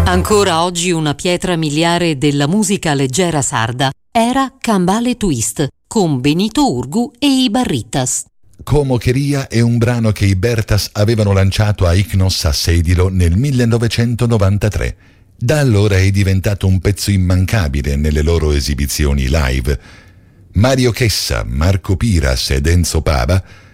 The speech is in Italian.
Ancora oggi una pietra miliare della musica leggera sarda era Cambale Twist con Benito Urgu e i Barritas. Como Queria è un brano che i Bertas avevano lanciato a Icnos a Sedilo nel 1993. Da allora è diventato un pezzo immancabile nelle loro esibizioni live. Mario Chessa, Marco Piras ed Enzo Pava